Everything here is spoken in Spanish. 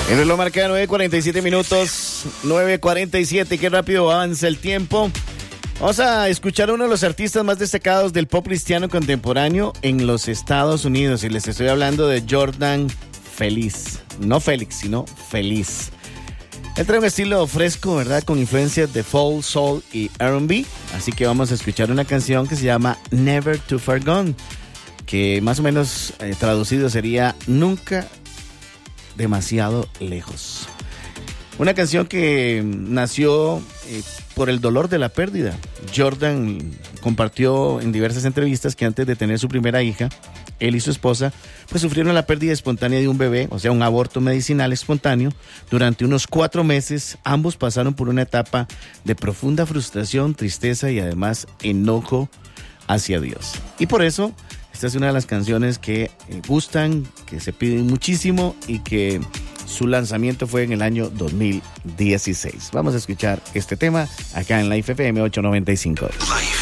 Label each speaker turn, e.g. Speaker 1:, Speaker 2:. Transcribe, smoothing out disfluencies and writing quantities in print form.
Speaker 1: El reloj marca 9:47 minutos, 9:47, qué rápido avanza el tiempo. Vamos a escuchar a uno de los artistas más destacados del pop cristiano contemporáneo en los Estados Unidos. Y les estoy hablando de Jordan Feliz. No Félix, sino Feliz. Él trae un estilo fresco, ¿verdad? Con influencias de folk, soul y R&B. Así que vamos a escuchar una canción que se llama Never Too Far Gone, que más o menos traducido sería Nunca demasiado lejos. Una canción que nació por el dolor de la pérdida. Jordan compartió en diversas entrevistas que antes de tener su primera hija, él y su esposa pues sufrieron la pérdida espontánea de un bebé, o sea, un aborto medicinal espontáneo. Durante unos 4 meses, ambos pasaron por una etapa de profunda frustración, tristeza y además enojo hacia Dios. Y por eso, esta es una de las canciones que gustan, que se piden muchísimo y que su lanzamiento fue en el año 2016. Vamos a escuchar este tema acá en Life FM 895.